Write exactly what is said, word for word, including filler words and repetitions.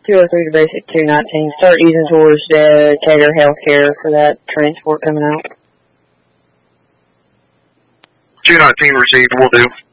two oh three to basic two nineteen. Start using towards the Decatur Healthcare for that transport coming out. two nineteen received, will do.